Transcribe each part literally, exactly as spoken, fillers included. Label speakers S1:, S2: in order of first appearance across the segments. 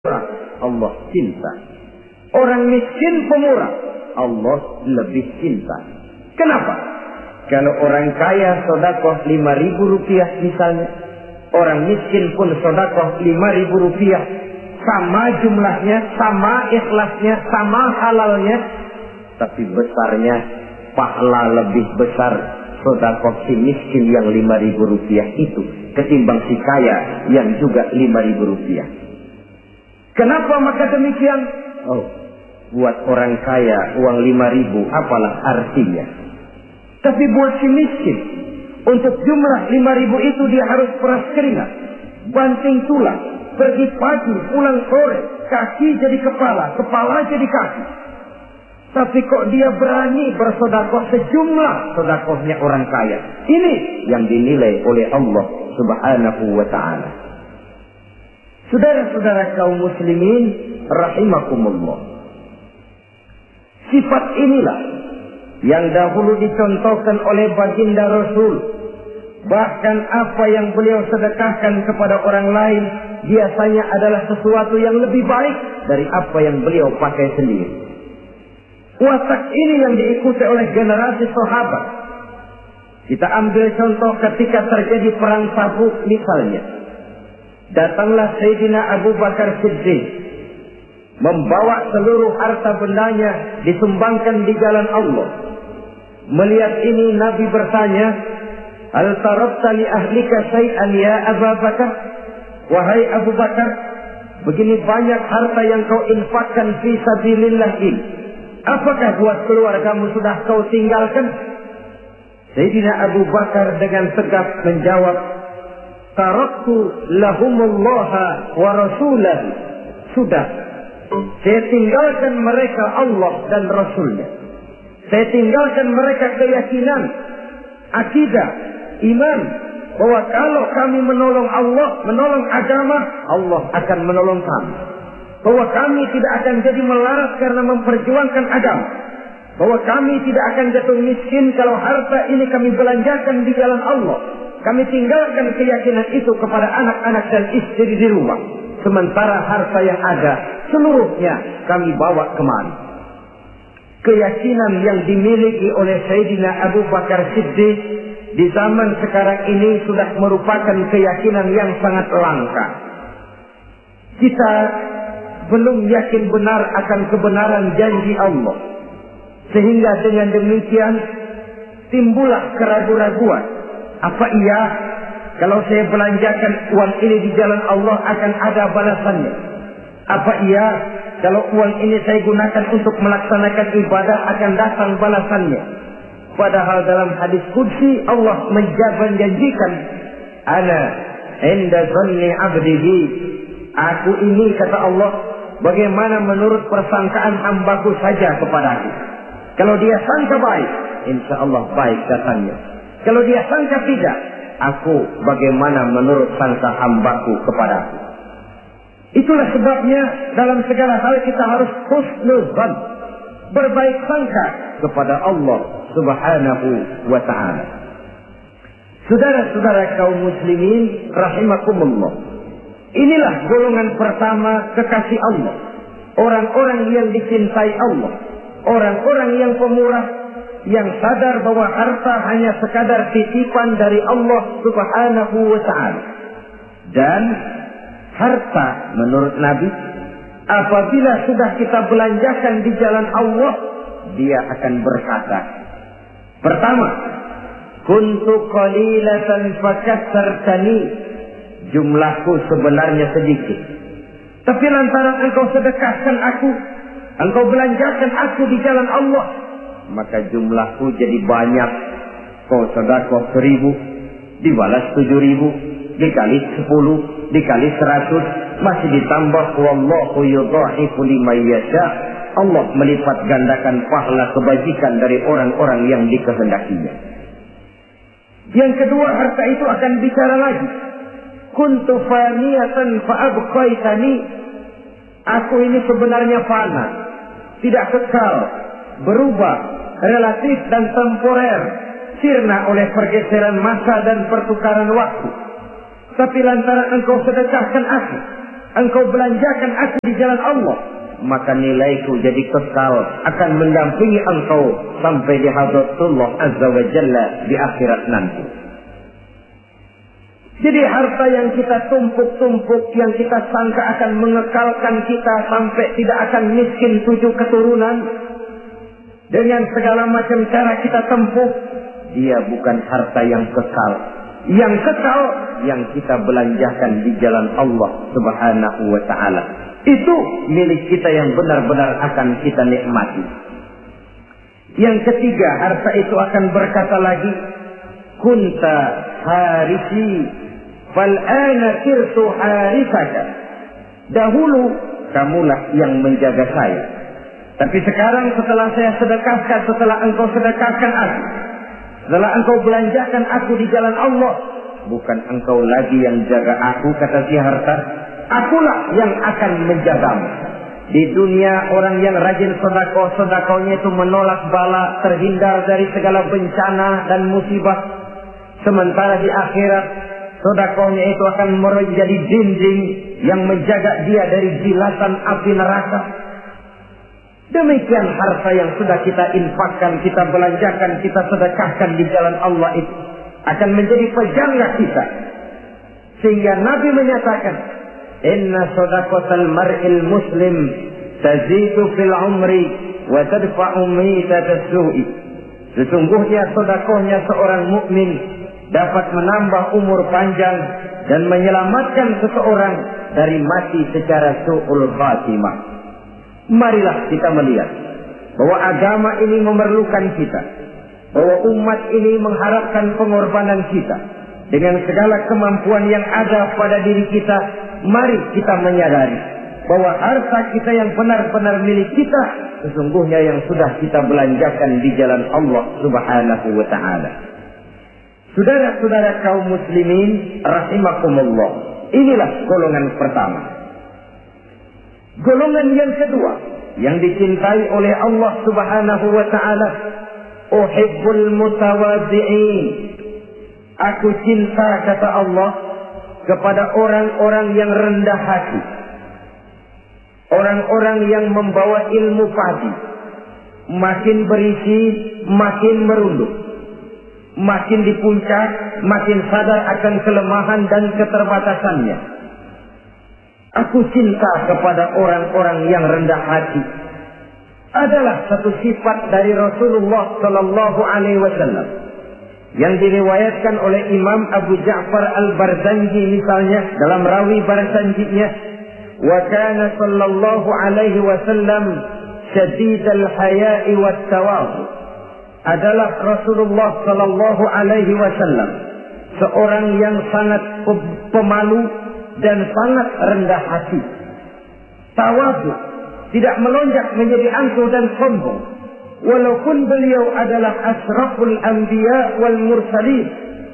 S1: Allah cinta. Orang miskin pemurah, Allah lebih cinta. Kenapa? Kalau orang kaya sodakoh lima ribu rupiah misalnya, orang miskin pun sodakoh lima ribu rupiah, sama jumlahnya, sama ikhlasnya, sama halalnya, tapi besarnya pahala lebih besar sodakoh si miskin yang lima ribu rupiah itu ketimbang si kaya yang juga lima ribu rupiah. Kenapa maka demikian? Oh, buat orang kaya uang lima ribu apalah artinya. Tapi buat si miskin, untuk jumlah lima ribu itu dia harus peras keringat, banting tulang, pergi pagi, pulang sore, kaki jadi kepala, kepala jadi kaki. Tapi kok dia berani bersodakoh sejumlah sodakohnya orang kaya. Ini yang dinilai oleh Allah Subhanahu wa ta'ala. Saudara-saudara kaum muslimin rahimakumullah, sifat inilah yang dahulu dicontohkan oleh baginda Rasul. Bahkan apa yang beliau sedekahkan kepada orang lain biasanya adalah sesuatu yang lebih baik dari apa yang beliau pakai sendiri. Watak ini yang diikuti oleh generasi sahabat. Kita ambil contoh ketika terjadi perang Tabuk misalnya. Datanglah Sayyidina Abu Bakar Siddiq, membawa seluruh harta bendanya disumbangkan di jalan Allah. Melihat ini Nabi bertanya, "Hal tarakta li ahlika syai'an ya Abu Bakar?" Wahai Abu Bakar, begini banyak harta yang kau infakkan fi sabilillah ini, apakah buat keluargamu sudah kau tinggalkan? Sayyidina Abu Bakar dengan tegak menjawab, "Taraktu lahumullaha wa rasulahu." Sudah, saya tinggalkan mereka Allah dan Rasulnya. Saya tinggalkan mereka keyakinan, akidah, iman, bahwa kalau kami menolong Allah, menolong agama, Allah akan menolong kami. Bahwa kami tidak akan jadi melarat karena memperjuangkan agama. Bahwa kami tidak akan jatuh miskin kalau harta ini kami belanjakan di jalan Allah. Kami tinggalkan keyakinan itu kepada anak-anak dan istri di rumah. Sementara harta yang ada seluruhnya kami bawa kemari. Keyakinan yang dimiliki oleh Sayyidina Abu Bakar Siddiq di zaman sekarang ini sudah merupakan keyakinan yang sangat langka. Kita belum yakin benar akan kebenaran janji Allah. Sehingga dengan demikian timbullah keraguan-raguan. Apa iya kalau saya belanjakan uang ini di jalan Allah akan ada balasannya? Apa iya kalau uang ini saya gunakan untuk melaksanakan ibadah akan datang balasannya? Padahal dalam hadis qudsi Allah menjanjikan, "Ana inda dhanni 'abdihi." Aku ini, kata Allah, bagaimana menurut persangkaan hambaku saja kepadaku. Kalau dia sangka baik, insya Allah baik datangnya. Kalau dia sangka tidak, aku bagaimana menurut sangka hambaku kepadaku. Itulah sebabnya dalam segala hal kita harus husnuzan, berbaik sangka kepada Allah Subhanahu wa ta'ala. Saudara-saudara kaum muslimin rahimakumullah, inilah golongan pertama kekasih Allah, orang-orang yang dicintai Allah, orang-orang yang pemurah, yang sadar bahwa harta hanya sekadar titipan dari Allah Subhanahu wa ta'ala. Dan harta menurut Nabi, apabila sudah kita belanjakan di jalan Allah, dia akan berkata, pertama, kuntu qalilatan fakatsartani, jumlahku sebenarnya sedikit, tapi lantaran engkau sedekahkan aku, engkau belanjakan aku di jalan Allah, maka jumlahku jadi banyak. Kau sedekah seribu, dibalas tujuh ribu, dikali sepuluh, dikali seratus, masih ditambah wallahu yudha'ifu liman yasha. Allah melipat gandakan pahala kebajikan dari orang-orang yang dikehendakinya. Yang kedua, harta itu akan bicara lagi. Kuntu faniyatan fa'abqaitani, aku ini sebenarnya fana, tidak kekal, berubah, relatif dan temporer, sirna oleh pergeseran masa dan pertukaran waktu. Tapi lantaran engkau sedekahkan aku, engkau belanjakan aku di jalan Allah, maka nilaiku jadi kekal, akan mendampingi engkau sampai di hadratullah azza wa jalla di akhirat nanti. Jadi harta yang kita tumpuk-tumpuk, yang kita sangka akan mengekalkan kita sampai tidak akan miskin tujuh keturunan, dengan segala macam cara kita tempuh, dia bukan harta yang kekal. Yang kekal, yang kita belanjakan di jalan Allah subhanahu wa ta'ala. Itu milik kita yang benar-benar akan kita nikmati. Yang ketiga, harta itu akan berkata lagi, kunta harisi fal'ana sirtu harisaka. Dahulu kamulah yang menjaga saya, tapi sekarang setelah saya sedekahkan, setelah engkau sedekahkan aku, setelah engkau belanjakan aku di jalan Allah, bukan engkau lagi yang jaga aku, kata si harta, akulah yang akan menjagamu. Di dunia orang yang rajin sedekah, sedekahnya itu menolak bala, terhindar dari segala bencana dan musibah. Sementara di akhirat, sedekahnya itu akan menjadi dinding yang menjaga dia dari jilatan api neraka. Demikian harta yang sudah kita infakkan, kita belanjakan, kita sedekahkan di jalan Allah itu akan menjadi pejaga kita. Sehingga Nabi menyatakan, inna sadaqatal mar'il muslim tazidu fil umri wa tadfa'u mitatas su'i. Sesungguhnya sedekahnya seorang mukmin dapat menambah umur panjang dan menyelamatkan seseorang dari mati secara su'ul khatimah. Marilah kita melihat bahwa agama ini memerlukan kita, bahwa umat ini mengharapkan pengorbanan kita. Dengan segala kemampuan yang ada pada diri kita, mari kita menyadari bahwa harta kita yang benar-benar milik kita, sesungguhnya yang sudah kita belanjakan di jalan Allah subhanahu wa ta'ala. Saudara-saudara kaum muslimin rahimakumullah, inilah golongan pertama. Golongan yang kedua yang dicintai oleh Allah subhanahu wa ta'ala, uhibbul mutawadhi'in. Aku cinta, kata Allah, kepada orang-orang yang rendah hati, orang-orang yang membawa ilmu padi, makin berisi makin merunduk, makin di puncak makin sadar akan kelemahan dan keterbatasannya. Aku cinta kepada orang-orang yang rendah hati. Adalah satu sifat dari Rasulullah sallallahu alaihi wasallam yang diriwayatkan oleh Imam Abu Ja'far Al-Barzanji misalnya dalam rawi Barzanjinya, wa kana sallallahu alaihi wasallam syadidal haya'i wat tawadhu. Adalah Rasulullah sallallahu alaihi wasallam seorang yang sangat pemalu dan sangat rendah hati. Tawadhu, tidak melonjak menjadi angkuh dan sombong. Walaupun beliau adalah asraful anbiya wal mursalin,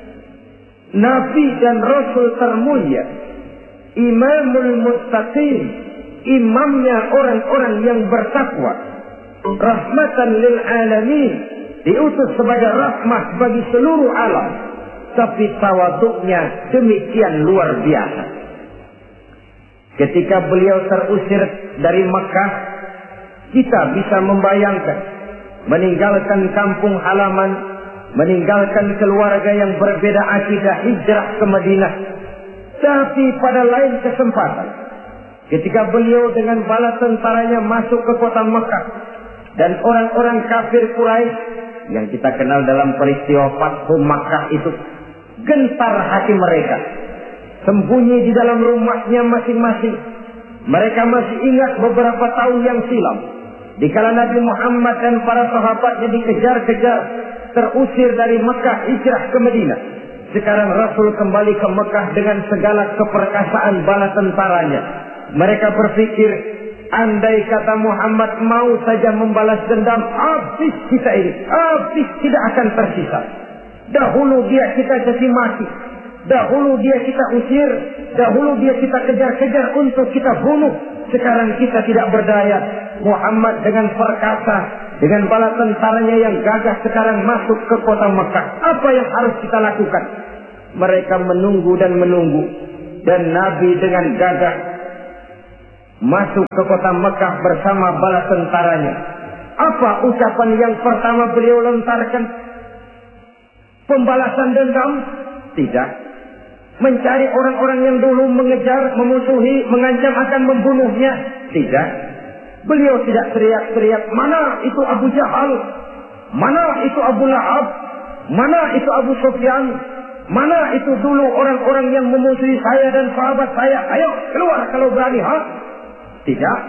S1: nabi dan rasul termulia, imamul muttaqin, imamnya orang-orang yang bertakwa, rahmatan lil alamin, diutus sebagai rahmat bagi seluruh alam. Tapi tawaduknya demikian luar biasa. Ketika beliau terusir dari Mekah, kita bisa membayangkan meninggalkan kampung halaman, meninggalkan keluarga yang berbeda akidah, hijrah ke Madinah. Tapi pada lain kesempatan, ketika beliau dengan bala tentaranya masuk ke kota Mekah, dan orang-orang kafir Quraisy yang kita kenal dalam peristiwa Fathu Makkah itu, gentar hati mereka, sembunyi di dalam rumahnya masing-masing. Mereka masih ingat beberapa tahun yang silam, dikala Nabi Muhammad dan para sahabatnya dikejar-kejar, terusir dari Mekah, hijrah ke Madinah. Sekarang Rasul kembali ke Mekah dengan segala keperkasaan bala tentaranya. Mereka berpikir, andai kata Muhammad mau saja membalas dendam, habis kita ini, habis tidak akan tersisa. Dahulu dia kita caci maki, dahulu dia kita usir, dahulu dia kita kejar-kejar untuk kita bunuh. Sekarang kita tidak berdaya. Muhammad dengan perkasa, dengan bala tentaranya yang gagah sekarang masuk ke kota Mekah. Apa yang harus kita lakukan? Mereka menunggu dan menunggu. Dan Nabi dengan gagah masuk ke kota Mekah bersama bala tentaranya. Apa ucapan yang pertama beliau lontarkan? Pembalasan dendam? Tidak. Mencari orang-orang yang dulu mengejar, memusuhi, mengancam akan membunuhnya? Tidak. Beliau tidak teriak-teriak, mana itu Abu Jahal? Mana itu Abu Lahab? Mana itu Abu Sufyan? Mana itu dulu orang-orang yang memusuhi saya dan sahabat saya? Ayo keluar kalau berani, ha? Tidak.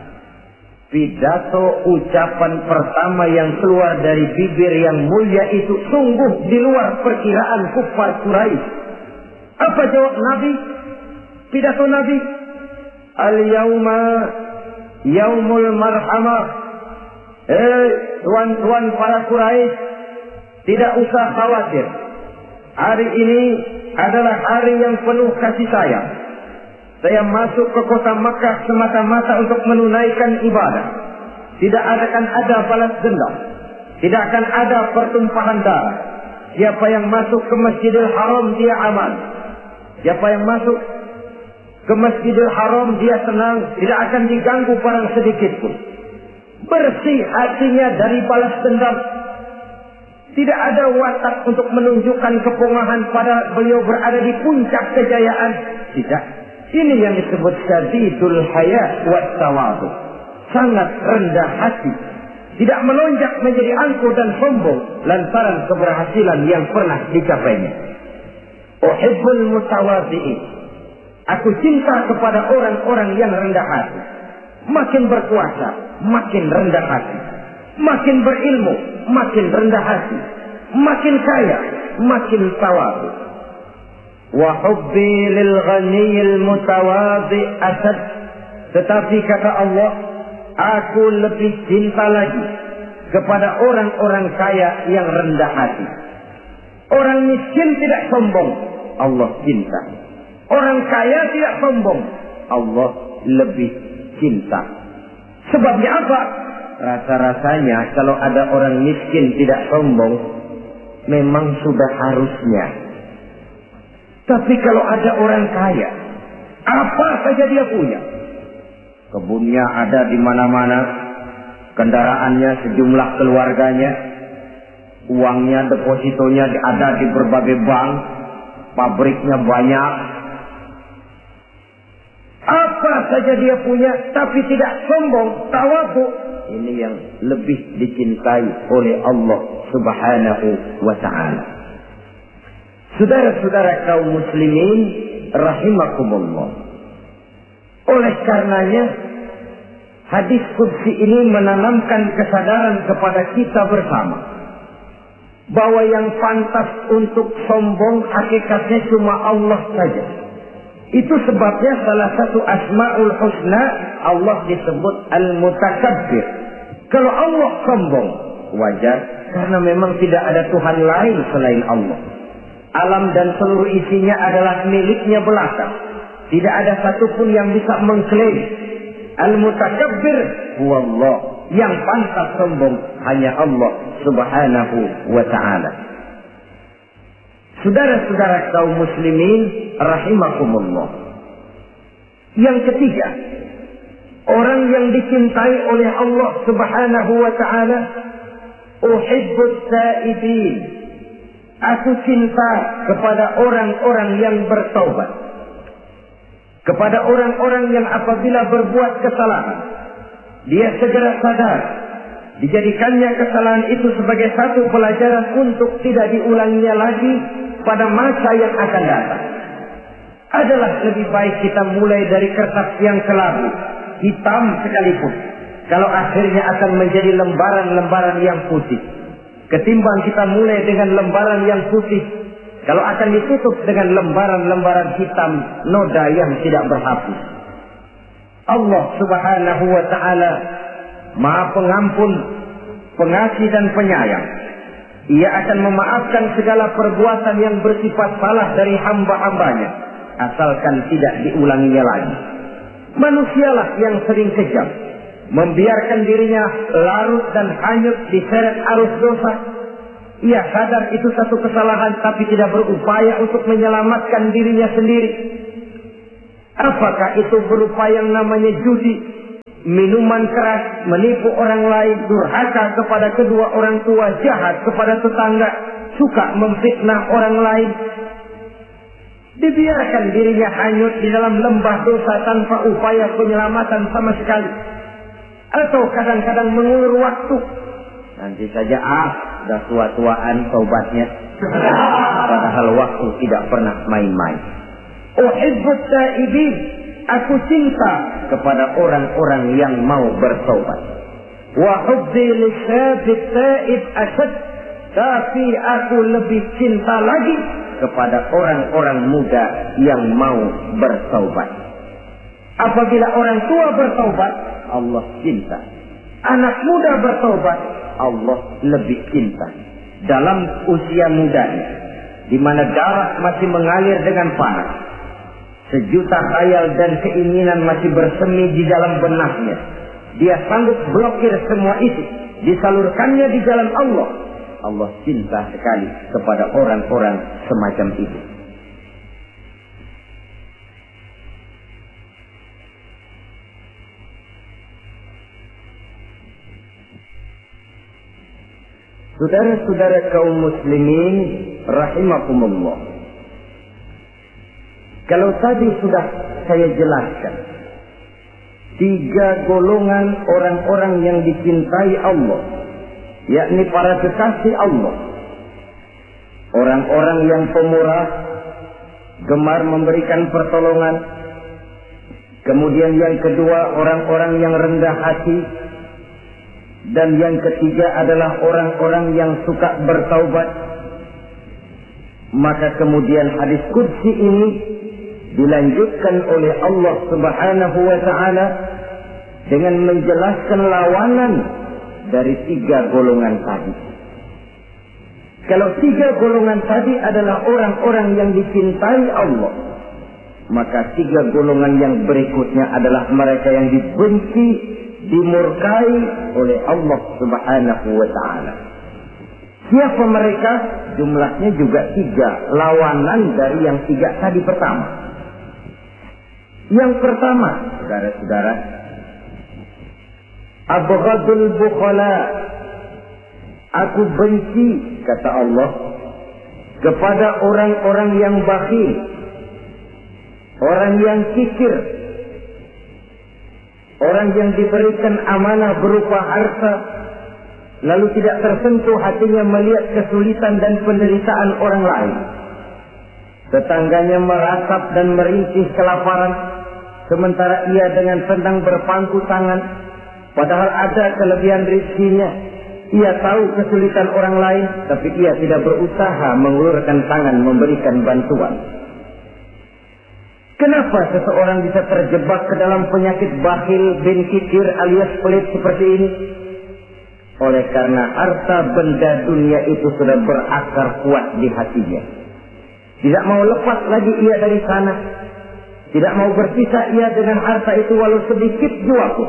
S1: Pidato ucapan pertama yang keluar dari bibir yang mulia itu sungguh di luar perkiraan kufar Quraisy. Apa jawab Nabi? Pidato Nabi, al-yauma yaumul marhamah. Eh, tuan-tuan para Quraisy, tidak usah khawatir. Hari ini adalah hari yang penuh kasih sayang. Saya masuk ke kota Makkah semata-mata untuk menunaikan ibadah. Tidak akan ada balas dendam. Tidak akan ada pertumpahan darah. Siapa yang masuk ke Masjidil Haram dia aman. Siapa yang masuk ke Masjidil Haram dia senang. Tidak akan diganggu barang sedikit pun. Bersih hatinya dari balas dendam. Tidak ada watak untuk menunjukkan kepungahan pada beliau berada di puncak kejayaan. Tidak. Ini yang disebut syadidul haya wa tawadu. Sangat rendah hati. Tidak melonjak menjadi angkuh dan sombong lantaran keberhasilan yang pernah dicapainya. Uhibbul mutawadhi'in. Aku cinta kepada orang-orang yang rendah hati. Makin berkuasa, makin rendah hati. Makin berilmu, makin rendah hati. Makin kaya, makin tawadu. Wa hubbi lil ghaniyil mutawadhi asad. Tetapi kata Allah, aku lebih cinta lagi kepada orang-orang kaya yang rendah hati. Orang miskin tidak sombong, Allah cinta. Orang kaya tidak sombong, Allah lebih cinta. Sebabnya apa? Rasa-rasanya kalau ada orang miskin tidak sombong, memang sudah harusnya. Tapi kalau ada orang kaya, apa saja dia punya. Kebunnya ada di mana-mana, kendaraannya sejumlah keluarganya, uangnya, depositonya ada di berbagai bank, pabriknya banyak. Apa saja dia punya, tapi tidak sombong, tawadhu. Ini yang lebih dicintai oleh Allah Subhanahu wa ta'ala. Saudara-saudara kaum muslimin rahimakumullah. Oleh karenanya hadis qudsi ini menanamkan kesadaran kepada kita bersama bahwa yang pantas untuk sombong hakikatnya cuma Allah saja. Itu sebabnya salah satu asmaul husna Allah disebut al-mutakabbir. Kalau Allah sombong wajar, karena memang tidak ada Tuhan lain selain Allah. Alam dan seluruh isinya adalah miliknya belaka. Tidak ada satupun yang bisa mengklaim. Al-mutakabbir huwallah. Yang pantas sombong hanya Allah Subhanahu wa ta'ala. Saudara-saudara kaum muslimin rahimakumullah. Yang ketiga, orang yang dicintai oleh Allah Subhanahu wa ta'ala, uhibbus saibin. Aku cinta kepada orang-orang yang bertaubat. Kepada orang-orang yang apabila berbuat kesalahan, dia segera sadar. Dijadikannya kesalahan itu sebagai satu pelajaran untuk tidak diulanginya lagi pada masa yang akan datang. Adalah lebih baik kita mulai dari kertas yang kelabu, hitam sekalipun, kalau akhirnya akan menjadi lembaran-lembaran yang putih. Ketimbang kita mulai dengan lembaran yang putih, kalau akan ditutup dengan lembaran-lembaran hitam, noda yang tidak berhapus. Allah Subhanahu wa ta'ala Maha Pengampun, Pengasih dan Penyayang. Ia akan memaafkan segala perbuatan yang bersifat salah dari hamba-hambanya, asalkan tidak diulanginya lagi. Manusialah yang sering kejam, membiarkan dirinya larut dan hanyut diseret arus dosa. Ia sadar itu satu kesalahan, tapi tidak berupaya untuk menyelamatkan dirinya sendiri. Apakah itu berupa yang namanya judi, minuman keras, menipu orang lain, durhaka kepada kedua orang tua, jahat kepada tetangga, suka memfitnah orang lain, dibiarkan dirinya hanyut di dalam lembah dosa tanpa upaya penyelamatan sama sekali, atau kadang-kadang mengulur waktu, nanti saja ah sudah tua-tuaan taubatnya, padahal waktu tidak pernah main-main. Uhibbut taibin, aku cinta kepada orang-orang yang mau bertaubat. Wa hubbi lisabit taib asad, tapi aku lebih cinta lagi kepada orang-orang muda yang mau bertaubat. Apabila orang tua bertaubat, Allah cinta. Anak muda bertaubat, Allah lebih cinta. Dalam usia mudanya, di mana darah masih mengalir dengan panas, sejuta khayal dan keinginan masih bersemi di dalam benaknya, dia sanggup blokir semua itu, disalurkannya di jalan Allah. Allah cinta sekali kepada orang-orang semacam itu. Saudara-saudara kaum muslimin rahimakumullah, kalau tadi sudah saya jelaskan tiga golongan orang-orang yang dicintai Allah, yakni para kekasih Allah, orang-orang yang pemurah, gemar memberikan pertolongan. Kemudian yang kedua, orang-orang yang rendah hati. Dan yang ketiga adalah orang-orang yang suka bertaubat. Maka kemudian hadis qudsi ini dilanjutkan oleh Allah Subhanahu wa ta'ala dengan menjelaskan lawanan dari tiga golongan tadi. Kalau tiga golongan tadi adalah orang-orang yang dicintai Allah, maka tiga golongan yang berikutnya adalah mereka yang dibenci, dimurkai oleh Allah Subhanahu wa ta'ala. Siapa mereka? Jumlahnya juga tiga, lawanan dari yang tiga tadi pertama. Yang pertama, saudara-saudara, abghadul bukhala, aku benci, kata Allah, kepada orang-orang yang bakhil, orang yang kikir, orang yang diberikan amanah berupa harta, lalu tidak tersentuh hatinya melihat kesulitan dan penderitaan orang lain. Tetangganya meratap dan merintih kelaparan, sementara ia dengan tenang berpangku tangan, padahal ada kelebihan rezekinya. Ia tahu kesulitan orang lain, tapi ia tidak berusaha mengulurkan tangan memberikan bantuan. Kenapa seseorang bisa terjebak ke dalam penyakit bakhil bin kikir alias pelit seperti ini? Oleh karena harta benda dunia itu sudah berakar kuat di hatinya. Tidak mau lepas lagi ia dari sana. Tidak mau berpisah ia dengan harta itu walau sedikit jua pun.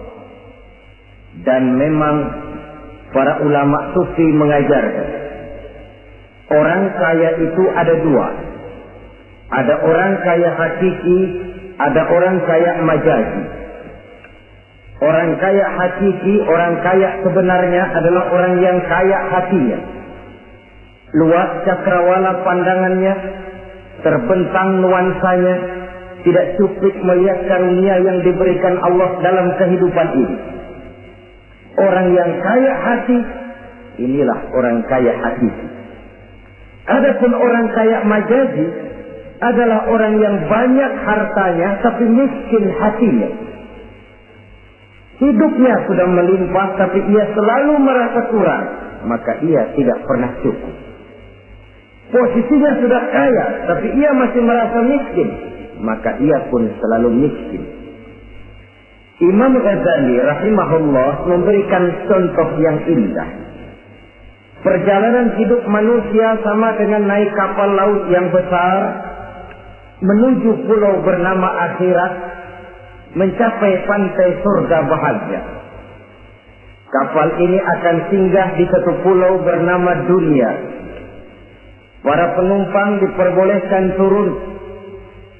S1: Dan memang para ulama sufi mengajarkan, orang kaya itu ada dua. Ada orang kaya hakiki, ada orang kaya majazi. Orang kaya hakiki, orang kaya sebenarnya adalah orang yang kaya hatinya. Luas cakrawala pandangannya, terbentang nuansanya, tidak cukup melihat karunia yang diberikan Allah dalam kehidupan ini. Orang yang kaya hati, inilah orang kaya hakiki. Adapun orang kaya majazi adalah orang yang banyak hartanya tapi miskin hatinya. Hidupnya sudah melimpah tapi ia selalu merasa kurang, maka ia tidak pernah cukup. Posisinya sudah kaya tapi ia masih merasa miskin, maka ia pun selalu miskin. Imam Ghazali rahimahullah memberikan contoh yang indah. Perjalanan hidup manusia sama dengan naik kapal laut yang besar menuju pulau bernama akhirat, mencapai pantai surga bahagia. Kapal ini akan singgah di satu pulau bernama dunia. Para penumpang diperbolehkan turun,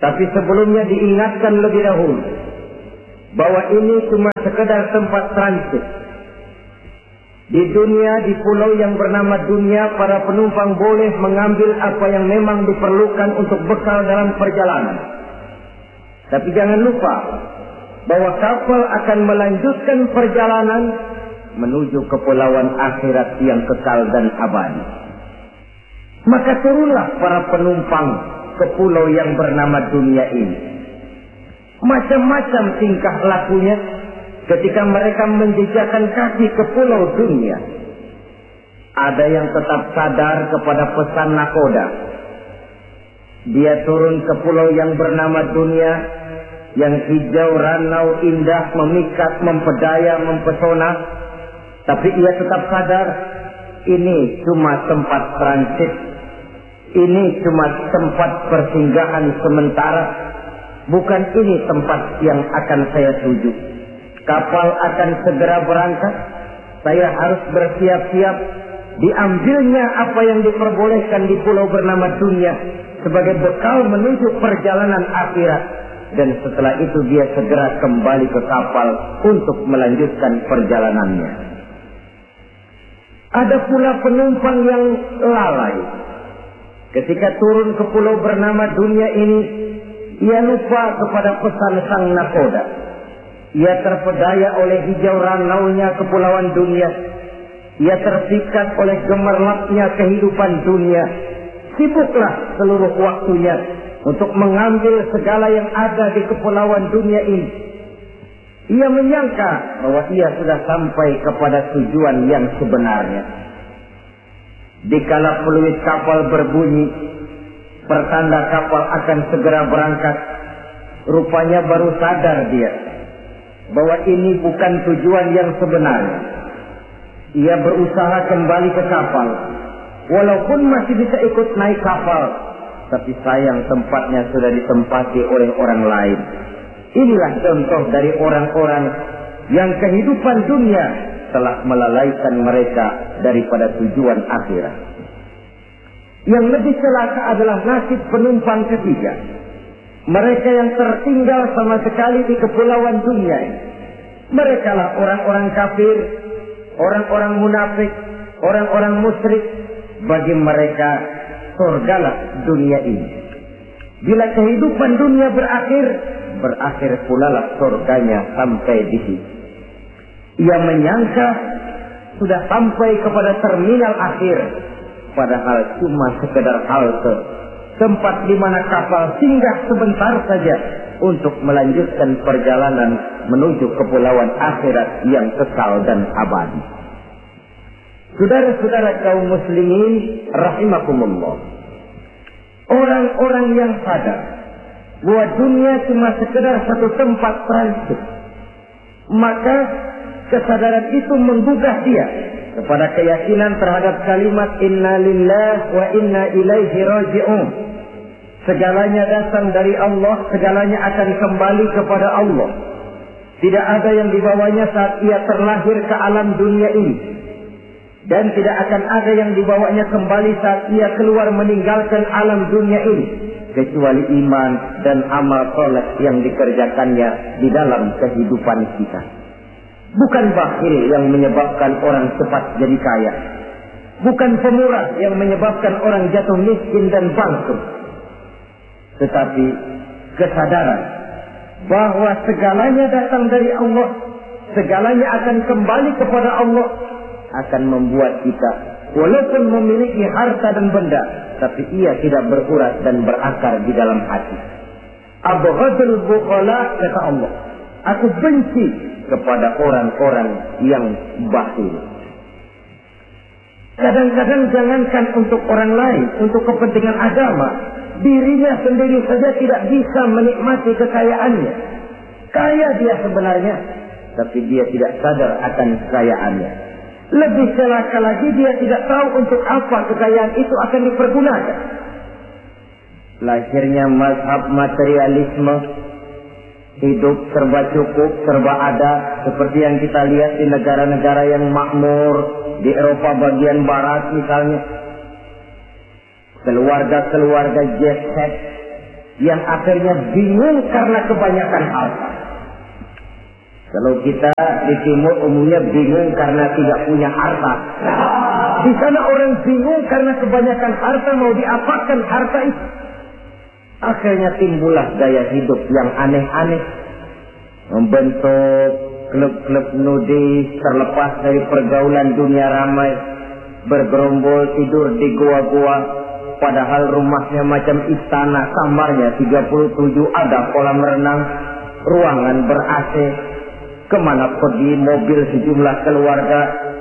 S1: Tapi sebelumnya diingatkan lebih dahulu bahwa ini cuma sekedar tempat transit. Di dunia, di pulau yang bernama dunia, para penumpang boleh mengambil apa yang memang diperlukan untuk bekal dalam perjalanan. Tapi jangan lupa bahwa kapal akan melanjutkan perjalanan menuju kepulauan akhirat yang kekal dan abadi. Maka turunlah para penumpang ke pulau yang bernama dunia ini. Macam-macam tingkah lakunya ketika mereka menjejakkan kaki ke pulau dunia. Ada yang tetap sadar kepada pesan nakoda. Dia turun ke pulau yang bernama dunia, yang hijau, ranau, indah, memikat, mempedaya, mempesona. Tapi ia tetap sadar, ini cuma tempat transit. Ini cuma tempat persinggahan sementara. Bukan ini tempat yang akan saya tuju. Kapal akan segera berangkat. Saya harus bersiap-siap. Diambilnya apa yang diperbolehkan di pulau bernama dunia sebagai bekal menuju perjalanan akhirat. Dan setelah itu dia segera kembali ke kapal untuk melanjutkan perjalanannya. Ada pula penumpang yang lalai. Ketika turun ke pulau bernama dunia ini, ia lupa kepada pesan sang nakoda. Ia terpedaya oleh hijau ranaunya kepulauan dunia. Ia terpikat oleh gemerlapnya kehidupan dunia. Sibuklah seluruh waktunya untuk mengambil segala yang ada di kepulauan dunia ini. Ia menyangka bahwa ia sudah sampai kepada tujuan yang sebenarnya. Dikala peluit kapal berbunyi, pertanda kapal akan segera berangkat. Rupanya baru sadar dia bahwa ini bukan tujuan yang sebenarnya. Ia berusaha kembali ke kapal, walaupun masih bisa ikut naik kapal, tapi sayang tempatnya sudah ditempati oleh orang lain. Inilah contoh dari orang-orang yang kehidupan dunia telah melalaikan mereka daripada tujuan akhirat. Yang lebih celaka adalah nasib penumpang ketiga. Mereka yang tertinggal sama sekali di kepulauan dunia ini. Mereka lah orang-orang kafir, orang-orang munafik, orang-orang musyrik. Bagi mereka surgalah dunia ini. Bila kehidupan dunia berakhir, berakhir pula lah surganya sampai di sini. Ia menyangka sudah sampai kepada terminal akhir, padahal cuma sekedar halte, tempat di mana kapal singgah sebentar saja untuk melanjutkan perjalanan menuju kepulauan akhirat yang kekal dan abadi. Saudara-saudara kaum muslimin rahimakumullah, orang-orang yang sadar bahwa dunia cuma sekedar satu tempat transit, maka kesadaran itu menggugah dia kepada keyakinan terhadap kalimat inna lillahi wa inna ilaihi raji'un. Segalanya datang dari Allah, segalanya akan kembali kepada Allah. Tidak ada yang dibawanya saat ia terlahir ke alam dunia ini, dan tidak akan ada yang dibawanya kembali saat ia keluar meninggalkan alam dunia ini, kecuali iman dan amal soleh yang dikerjakannya di dalam kehidupan kita. Bukan bakhil yang menyebabkan orang cepat jadi kaya. Bukan pemurah yang menyebabkan orang jatuh miskin dan bangkrut. Tetapi kesadaran bahwa segalanya datang dari Allah, segalanya akan kembali kepada Allah, akan membuat kita walaupun memiliki harta dan benda, tapi ia tidak berurat dan berakar di dalam hati. Abghadul bukhala, kata Allah, aku benci kepada orang-orang yang bakhil. Kadang-kadang jangankan untuk orang lain, untuk kepentingan agama, dirinya sendiri saja tidak bisa menikmati kekayaannya. Kaya dia sebenarnya, tapi dia tidak sadar akan kekayaannya. Lebih celaka lagi, dia tidak tahu untuk apa kekayaan itu akan dipergunakan. Lahirnya mazhab materialisme, hidup serba cukup, serba ada, seperti yang kita lihat di negara-negara yang makmur, di Eropa bagian barat misalnya. Keluarga-keluarga jet set, yang akhirnya bingung karena kebanyakan harta. Kalau kita di timur umumnya bingung karena tidak punya harta. Di sana orang bingung karena kebanyakan harta, mau diapakan harta itu. Akhirnya timbullah gaya hidup yang aneh-aneh. Membentuk klub-klub nudis terlepas dari pergaulan dunia ramai. Bergerombol tidur di gua-gua. Padahal rumahnya macam istana, kamarnya tiga puluh tujuh, ada kolam renang, ruangan ber-A C. Kemana pergi mobil sejumlah keluarga.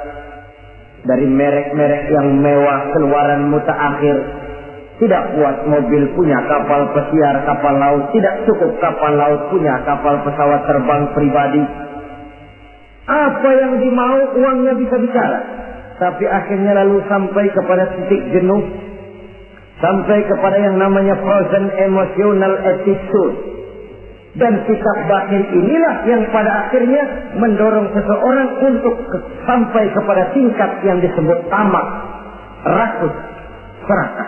S1: Dari merek-merek yang mewah, keluaran mutaakhir. Tidak puas mobil punya kapal pesiar, kapal laut. Tidak cukup kapal laut punya kapal pesawat terbang pribadi. Apa yang dimau uangnya bisa bicara. Tapi akhirnya lalu sampai kepada titik jenuh. Sampai kepada yang namanya frozen emotional attitude. Dan sikap batin inilah yang pada akhirnya mendorong seseorang untuk ke, sampai kepada tingkat yang disebut tamak, rakus, serakah.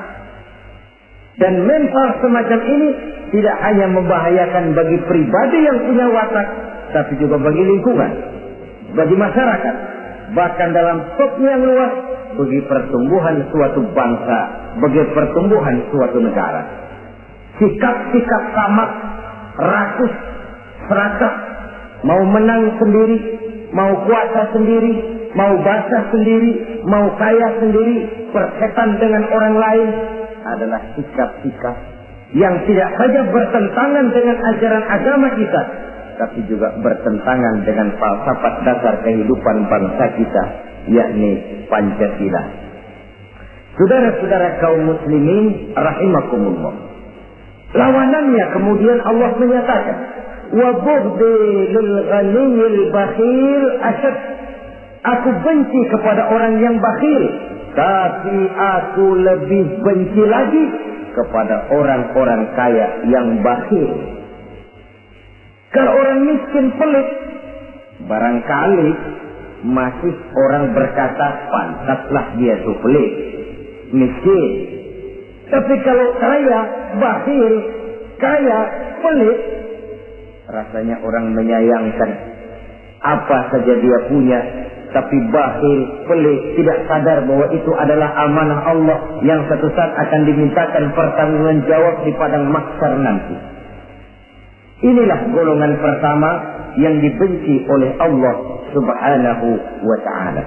S1: Dan mental semacam ini tidak hanya membahayakan bagi pribadi yang punya watak, tapi juga bagi lingkungan, bagi masyarakat, bahkan dalam skopnya yang luas, bagi pertumbuhan suatu bangsa, bagi pertumbuhan suatu negara. Sikap-sikap tamak, rakus, serakah, mau menang sendiri, mau kuasa sendiri, mau basah sendiri, mau kaya sendiri, berkaitan dengan orang lain, adalah sikap-sikap yang tidak saja bertentangan dengan ajaran agama kita, tapi juga bertentangan dengan falsafat dasar kehidupan bangsa kita, yakni Pancasila. Saudara-saudara kaum muslimin rahimakumullah. Lawanannya kemudian Allah menyatakan, wa bughdi lil ghaniyil bakhil asyad. Aku benci kepada orang yang bakhil, tapi aku lebih benci lagi kepada orang-orang kaya yang bakhil. Kalau orang miskin pelit, barangkali masih orang berkata pantaslah dia itu pelit, miskin. Tapi kalau kaya, bakhil, kaya, pelit, rasanya orang menyayangkan. Apa saja dia punya, tapi bakhil, pelit, tidak sadar bahwa itu adalah amanah Allah yang satu saat akan dimintakan pertanggungan jawab di padang mahsyar nanti. Inilah golongan pertama yang dibenci oleh Allah Subhanahu wa ta'ala.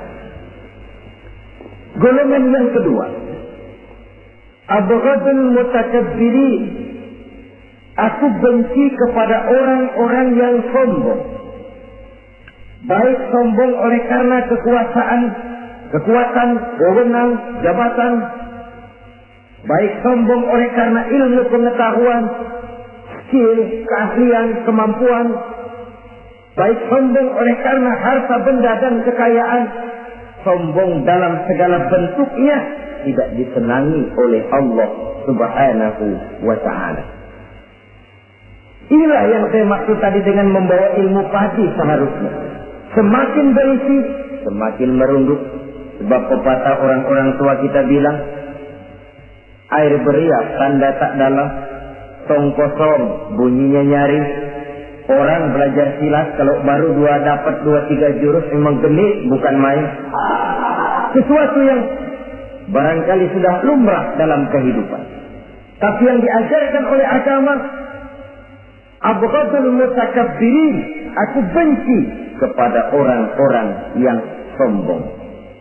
S1: Golongan yang kedua, abghadul mutakabbirin. Aku benci kepada orang-orang yang sombong. Baik sombong oleh karena kekuasaan, kekuatan, wewenang, jabatan. Baik sombong oleh karena ilmu pengetahuan, skill, keahlian, kemampuan. Baik sombong oleh karena harta benda dan kekayaan. Sombong dalam segala bentuknya tidak disenangi oleh Allah Subhanahu wa ta'ala. Inilah yang saya maksud tadi dengan membawa ilmu padi seharusnya. Semakin berisi, semakin merunduk. Sebab pepatah orang-orang tua kita bilang, air beriak tanda tak dalam, tong kosong bunyinya nyaring. Orang belajar silat kalau baru dua dapat dua tiga jurus memang genit, bukan main. Sesuatu yang barangkali sudah lumrah dalam kehidupan. Tapi yang diajarkan oleh agama, abghadul mutakabbirin, aku benci kepada orang-orang yang sombong.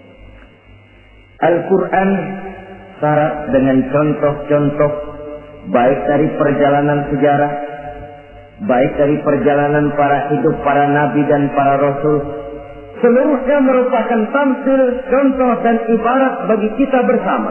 S1: Al-Quran syarat dengan contoh-contoh baik dari perjalanan sejarah, baik dari perjalanan para hidup para nabi dan para rasul. Seluruhnya merupakan tampil, contoh dan ibarat bagi kita bersama.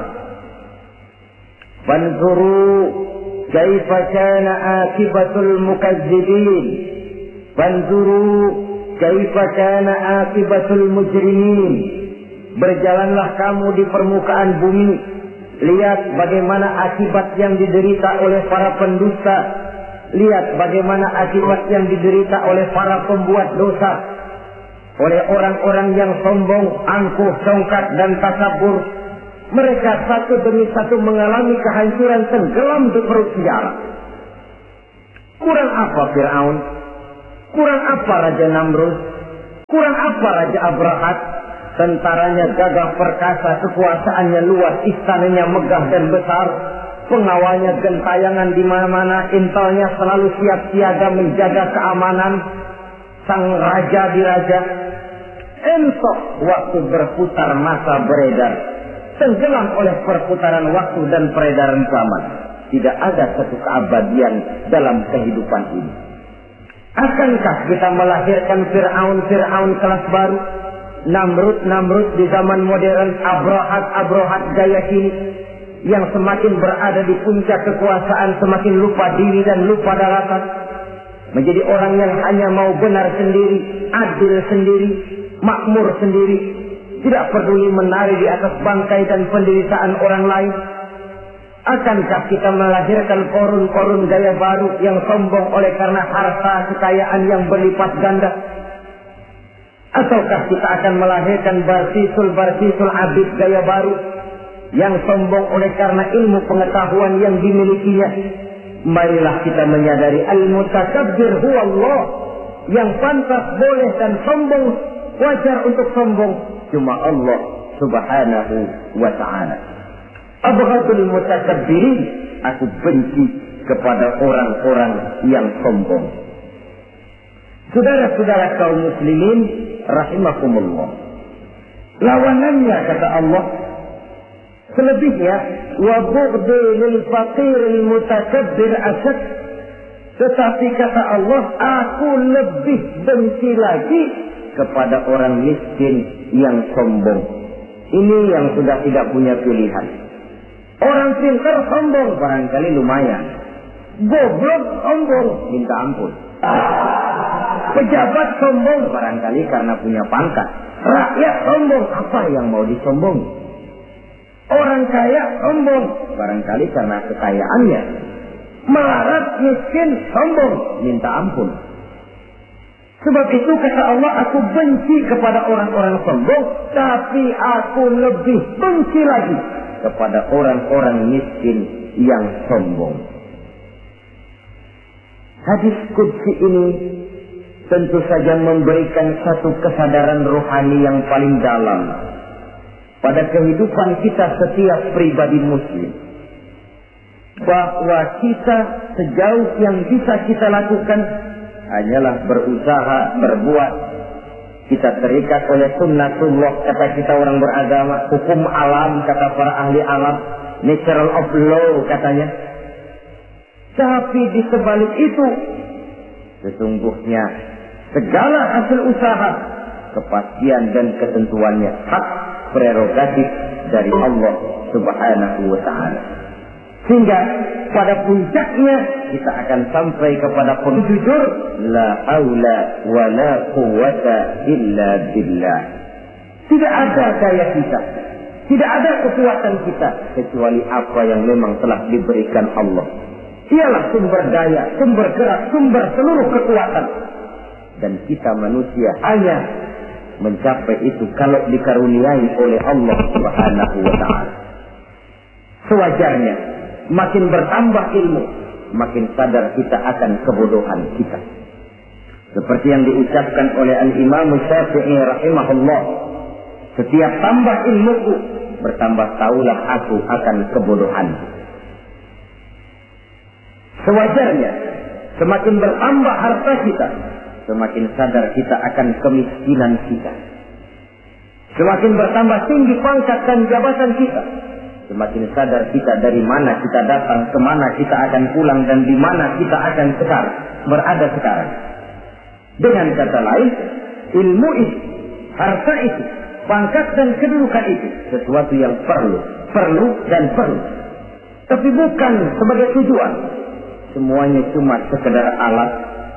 S1: Fanzuru kaifa kana akibatul mukazzibin. Fanzuru kaifa kana akibatul mujrimin. Berjalanlah kamu di permukaan bumi, lihat bagaimana akibat yang diderita oleh para pendusta. Lihat bagaimana akibat yang diderita oleh para pembuat dosa, oleh orang-orang yang sombong, angkuh, songkat dan takabur. Mereka satu demi satu mengalami kehancuran tenggelam di perut sejarah. Kurang apa Fir'aun? Kurang apa Raja Namrud? Kurang apa Raja Abrahat? Tentaranya gagah perkasa, kekuasaannya luas, istananya megah dan besar, pengawalnya gentayangan di mana-mana, intelnya selalu siap siaga menjaga keamanan. Sang raja diraja, entok waktu berputar masa beredar, tenggelam oleh perputaran waktu dan peredaran zaman. Tidak ada satu keabadian dalam kehidupan ini. Akankah kita melahirkan Fir'aun-Fir'aun kelas baru, Namrud-Namrud di zaman modern, Abrahat-Abrahat gaya kini, yang semakin berada di puncak kekuasaan semakin lupa diri dan lupa daratan, menjadi orang yang hanya mau benar sendiri, adil sendiri, makmur sendiri, tidak peduli menari di atas bangkai dan penderitaan orang lain? Akankah kita melahirkan korun-korun gaya baru yang sombong oleh karena harta kekayaan yang berlipat ganda? Ataukah kita akan melahirkan barsisul-barsisul abid gaya baru yang sombong oleh karena ilmu pengetahuan yang dimilikinya? Marilah kita menyadari al-mutakabbir huwa Allah. Yang pantas boleh dan sombong, wajar untuk sombong, cuma Allah subhanahu wa ta'ala. Abghadul mutakabbirin, aku benci kepada orang-orang yang sombong. Saudara-saudara kaum muslimin rahimakumullah, lawanannya kata Allah, selebihnya wa bughdi lil faqiril mutakabbir asad. Tetapi kata Allah, aku lebih benci lagi kepada orang miskin yang sombong. Ini yang sudah tidak punya pilihan. Orang pintar sombong barangkali lumayan, goblok sombong minta ampun, pejabat sombong barangkali karena punya pangkat, rakyat sombong apa yang mau disombong, orang kaya sombong barangkali karena kekayaannya, melarat miskin sombong minta ampun. Sebab itu kata Allah, aku benci kepada orang-orang sombong, tapi aku lebih benci lagi kepada orang-orang miskin yang sombong. Hadis qudsi ini tentu saja memberikan satu kesadaran rohani yang paling dalam pada kehidupan kita setiap pribadi muslim, bahwa kita sejauh yang bisa kita lakukan hanyalah berusaha berbuat. Kita terikat oleh sunnatullah, kata kita orang beragama, hukum alam kata para ahli alam, natural of law katanya. Tapi di sebalik itu, sesungguhnya segala hasil usaha, kepastian dan ketentuannya hak prerogatif dari Allah subhanahu wa ta'ala. Sehingga pada puncaknya kita akan sampai kepada penjujur, la haula wa la quwwata illa billah. Tidak ada daya kita, tidak ada kekuatan kita kecuali apa yang memang telah diberikan Allah. Ialah sumber daya, sumber gerak, sumber seluruh kekuatan. Dan kita manusia hanya mencapai itu kalau dikaruniai oleh Allah subhanahu wa ta'ala. Sewajarnya, makin bertambah ilmu, makin sadar kita akan kebodohan kita. Seperti yang diucapkan oleh Al-Imam Syafi'i rahimahullah, setiap tambah ilmuku, bertambah taulah aku akan kebodohan. Sewajarnya, semakin bertambah harta kita, semakin sadar kita akan kemiskinan kita. Semakin bertambah tinggi pangkat dan jabatan kita, semakin sadar kita dari mana kita datang, kemana kita akan pulang, dan di mana kita akan sekarang, berada sekarang. Dengan kata lain, ilmu itu, harta itu, pangkat dan kedudukan itu, sesuatu yang perlu, perlu dan perlu. Tapi bukan sebagai tujuan. Semuanya cuma sekedar alat.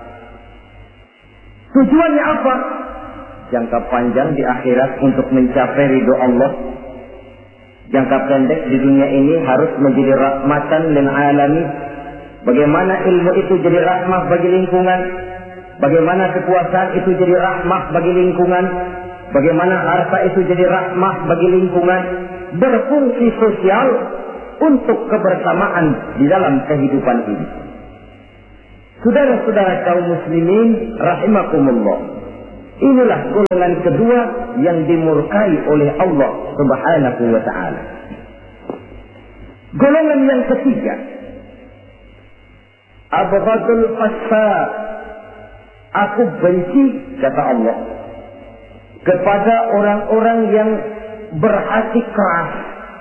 S1: Tujuannya apa? Jangka panjang di akhirat untuk mencapai ridho Allah. Jangka pendek di dunia ini harus menjadi rahmatan lil alamin. Bagaimana ilmu itu jadi rahmah bagi lingkungan, bagaimana kekuasaan itu jadi rahmah bagi lingkungan, bagaimana harta itu jadi rahmah bagi lingkungan, berfungsi sosial untuk kebersamaan di dalam kehidupan ini. Saudara-saudara kaum muslimin rahimakumullah, inilah golongan kedua yang dimurkai oleh Allah Subhanahu wa ta'ala. Golongan yang ketiga, abghadul fasad, aku benci, kata Allah, kepada orang-orang yang berhati keras,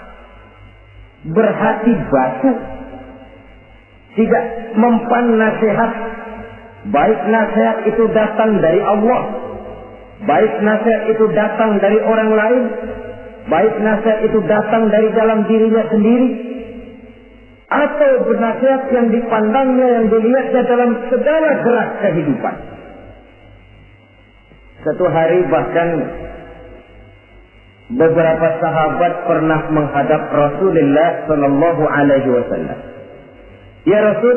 S1: berhati batu, tidak mempan nasihat, baik nasihat itu datang dari Allah, baik nasihat itu datang dari orang lain, baik nasihat itu datang dari dalam dirinya sendiri, atau bernasihat yang dipandangnya, yang dilihatnya dalam segala gerak kehidupan. Satu hari bahkan beberapa sahabat pernah menghadap Rasulullah Sallallahu Alaihi Wasallam. Ya Rasul,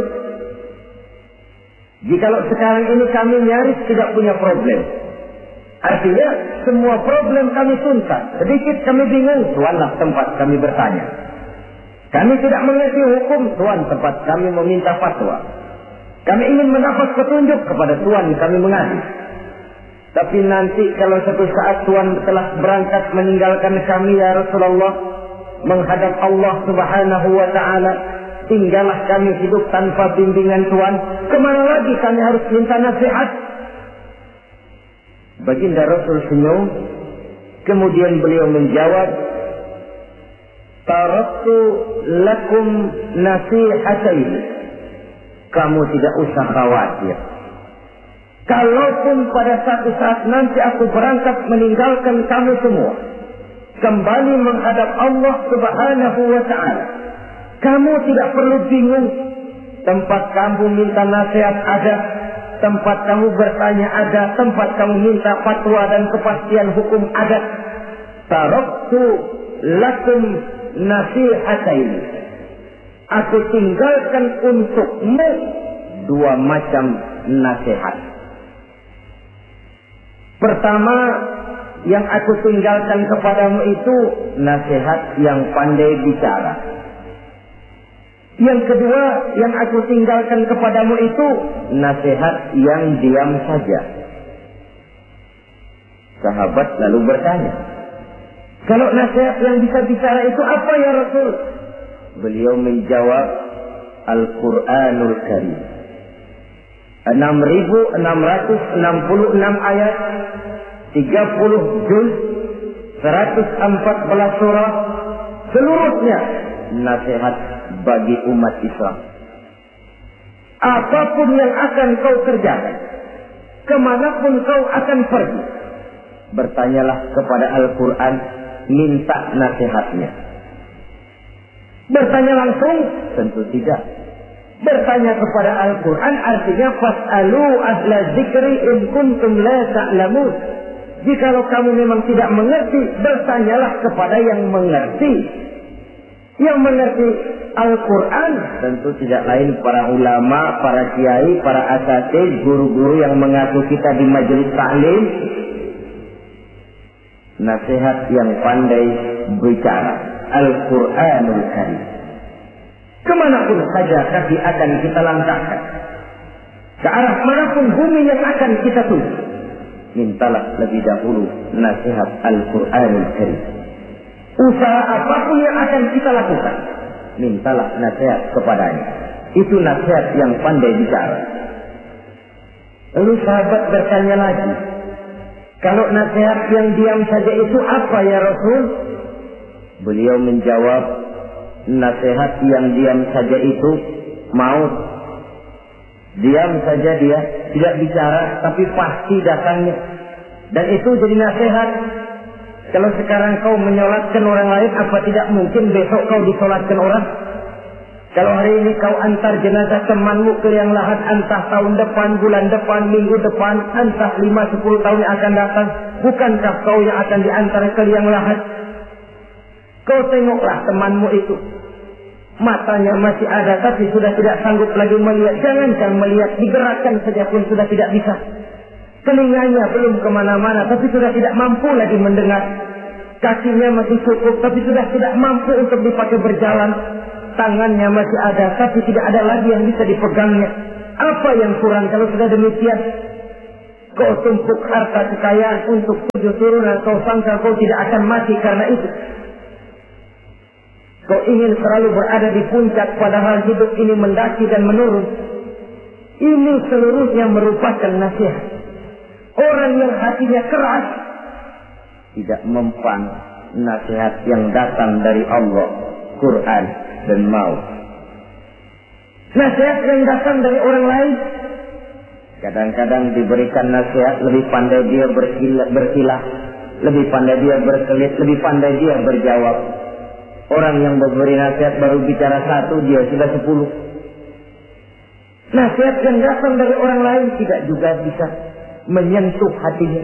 S1: jikalau sekarang ini kami nyaris tidak punya problem, artinya semua problem kami tuntas, sedikit kami bingung, tuanlah tempat kami bertanya. Kami tidak mengerti hukum, tuan tempat kami meminta fatwa. Kami ingin mendapat petunjuk, kepada tuan kami mengadu. Tapi nanti kalau satu saat tuan telah berangkat meninggalkan kami ya Rasulullah, menghadap Allah Subhanahu wa ta'ala, tinggallah kami hidup tanpa bimbingan tuan, kemana lagi kami harus minta nasihat? Baginda Rasul senyum, kemudian beliau menjawab, taraktu lakum nasihatain, kamu tidak usah khawatir. Kalaupun pada satu saat nanti aku berangkat meninggalkan kamu semua, kembali menghadap Allah Subhanahu wa ta'ala, kamu tidak perlu bingung. Tempat kamu minta nasihat ada, tempat kamu bertanya ada, tempat kamu minta fatwa dan kepastian hukum ada. Taraktu lakum nasihatain, aku tinggalkan untukmu dua macam nasihat. Pertama, yang aku tinggalkan kepadamu itu nasihat yang pandai bicara. Yang kedua, yang aku tinggalkan kepadamu itu nasihat yang diam saja. Sahabat lalu bertanya, kalau nasihat yang bisa bicara itu apa ya Rasul? Beliau menjawab, Al-Quranul Karim. enam ribu enam ratus enam puluh enam ayat, tiga puluh juz, seratus empat belas surah, seluruhnya nasihat bagi umat Islam. Apapun yang akan kau kerjakan, kemanapun kau akan pergi, bertanyalah kepada Al-Quran, minta nasihatnya. Bertanya langsung? Tentu tidak. Bertanya kepada Al-Quran artinya fas'alu ahla zikri in kuntum la ta'lamun. Jikalau kamu memang tidak mengerti, bertanyalah kepada yang mengerti. Yang mengerti Al-Quran tentu tidak lain para ulama, para kiai, para asatidz, guru-guru yang mengaku kita di majelis taklim. Nasihat yang pandai bicara, Al-Quranul Karim. Kemanapun saja kaki akan kita langkahkan, ke arah manapun bumi yang akan kita tuju, mintalah lebih dahulu nasihat Al-Quranul Karim. Usaha apapun yang akan kita lakukan, mintalah nasihat kepadanya. Itu nasihat yang pandai bicara. Lalu sahabat bertanya lagi, kalau nasihat yang diam saja itu apa ya Rasul? Beliau menjawab, nasihat yang diam saja itu maut. Diam saja dia, tidak bicara, tapi pasti datangnya. Dan itu jadi nasihat. Kalau sekarang kau menyolatkan orang lain, apa tidak mungkin besok kau disolatkan orang? Kalau hari ini kau antar jenazah temanmu ke liang lahat, entah tahun depan, bulan depan, minggu depan, entah lima sepuluh tahun yang akan datang, bukankah kau yang akan diantar ke liang lahat? Kau tengoklah temanmu itu, matanya masih ada tapi sudah tidak sanggup lagi melihat. Jangankan melihat, digerakkan saja pun sudah tidak bisa. Telinganya belum kemana-mana tapi sudah tidak mampu lagi mendengar. Kakinya masih cukup tapi sudah tidak mampu untuk dipakai berjalan. Tangannya masih ada tapi tidak ada lagi yang bisa dipegangnya. Apa yang kurang kalau sudah demikian? Kau tumpuk harta kekayaan untuk tujuh turunan, kau sangka kau tidak akan mati karena itu. Kau ingin selalu berada di puncak, padahal hidup ini mendaki dan menurun. Ini seluruhnya merupakan nasihat. Orang yang hatinya keras tidak mempan nasihat yang datang dari Allah, Quran dan maut. Nasihat yang datang dari orang lain, kadang-kadang diberikan nasihat, lebih pandai dia berkilah, berkilah, lebih pandai dia berkelit, lebih pandai dia berjawab. Orang yang memberi nasihat baru bicara satu, dia sudah sepuluh. Nasihat yang datang dari orang lain tidak juga bisa menyentuh hatinya.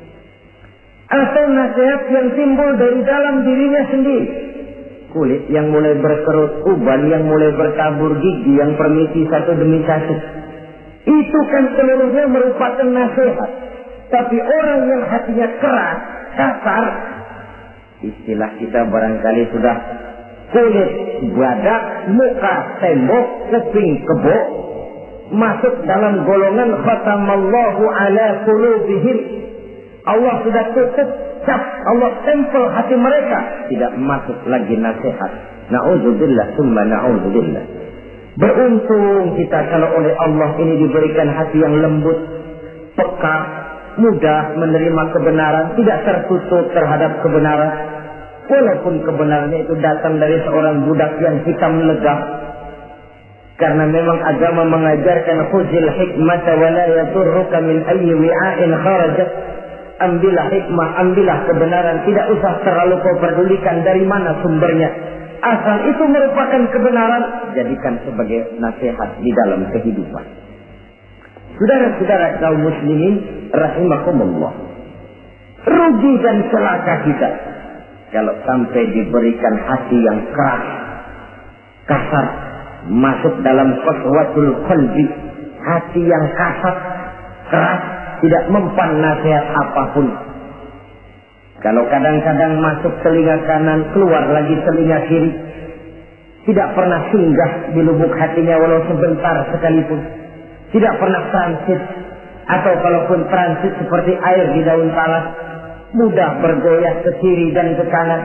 S1: Atau nasihat yang timbul dari dalam dirinya sendiri. Kulit yang mulai berkerut, uban yang mulai bertabur, gigi yang permisi satu demi satu. Itu kan seluruhnya merupakan nasihat. Tapi orang yang hatinya keras, kasar, istilah kita barangkali sudah kulit badak, muka tembok, kuping kebo, masuk dalam golongan khatamallahu ala qulubihim. Allah sudah tutup cap, Allah tempel hati mereka, tidak masuk lagi nasihat. Na'udzubillah summa na'udzubillah. Beruntung kita kalau oleh Allah ini diberikan hati yang lembut, peka, mudah menerima kebenaran, tidak tertutup terhadap kebenaran. Walaupun kebenarannya itu datang dari seorang budak yang hitam legah. Karena memang agama mengajarkan khuzil hikmata wa la yadurruka min ayyi wi'ain kharajat. Ambillah hikmah, ambillah kebenaran, tidak usah terlalu kau pedulikan dari mana sumbernya. Asal itu merupakan kebenaran, jadikan sebagai nasihat di dalam kehidupan. Saudara-saudara kaum muslimin rahimakumullah. Rugi dan celaka kita kalau sampai diberikan hati yang keras, kasar, masuk dalam qaswatul qalbi, hati yang kasar, keras, tidak mempan nasihat apapun. Kalau kadang-kadang masuk telinga kanan, keluar lagi telinga kiri, tidak pernah singgah di lubuk hatinya walau sebentar sekalipun, tidak pernah transit, atau kalaupun transit seperti air di daun talas, mudah bergoyah ke kiri dan ke kanan.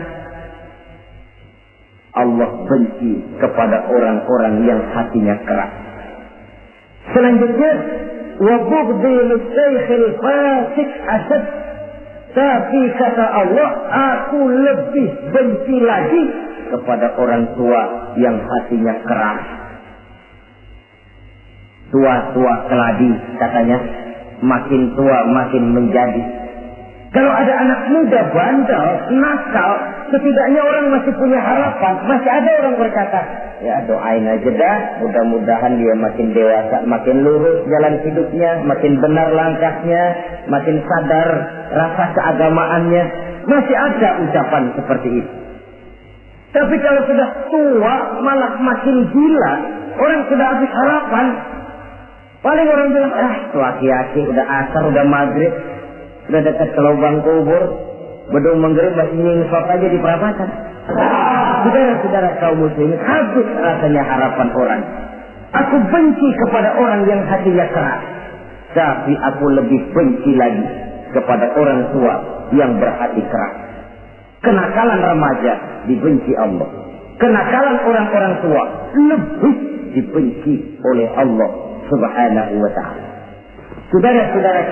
S1: Allah benci kepada orang-orang yang hatinya keras. Selanjutnya, wa bughdhi lisaykhil fasik asad. Tapi kata Allah, aku lebih benci lagi kepada orang tua yang hatinya keras. Tua-tua keladi katanya, makin tua makin menjadi. Kalau ada anak muda bandel, nakal, setidaknya orang masih punya harapan. Masih ada orang berkata, ya doain aja dah, mudah-mudahan dia makin dewasa, makin lurus jalan hidupnya, makin benar langkahnya, makin sadar rasa keagamaannya. Masih ada ucapan seperti itu. Tapi kalau sudah tua, malah makin gila, orang sudah habis harapan. Paling orang bilang, ah tua aki-aki, udah asar, udah maghrib, udah dekat ke lubang kubur, bedung menggerim masih nyingsot aja di perapatan. Saudara-saudara kaum muslimin, habis rasanya harapan orang. Aku benci kepada orang yang hatinya keras, tapi aku lebih benci lagi kepada orang tua yang berhati keras. Kenakalan remaja dibenci Allah, kenakalan orang-orang tua lebih dibenci oleh Allah Subhanahu wa ta'ala. Saudara-saudara